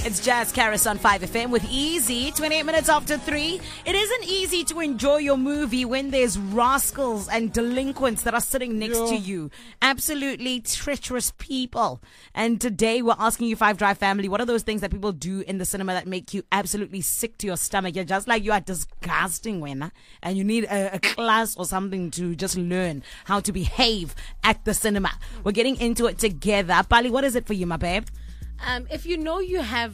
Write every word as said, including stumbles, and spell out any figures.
It's Jazz Karis on five F M with Easy, twenty-eight minutes after three. It isn't easy to enjoy your movie when there's rascals and delinquents that are sitting next Yeah. to you. Absolutely treacherous people. And today we're asking you, Five Drive family, what are those things that people do in the cinema that make you absolutely sick to your stomach? You're just like, you are disgusting, Wena, and you need a, a class or something to just learn how to behave at the cinema. We're getting into it together. Pali, what is it for you, my babe? Um, if you know you have